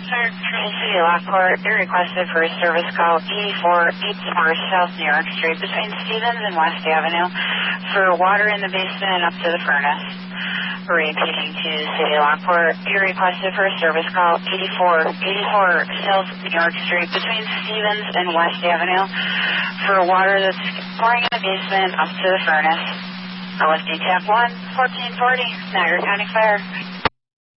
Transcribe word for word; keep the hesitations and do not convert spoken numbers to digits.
Fire Control City Lockport, you requested for a service call eighty-four eighty-four South New York Street between Stevens and West Avenue for water in the basement and up to the furnace. Repeating to City Lockport, you requested for a service call eighty-four eighty-four South New York Street between Stevens and West Avenue for water that's pouring in the basement up to the furnace. O S D Tap one, fourteen forty, Niagara County Fire.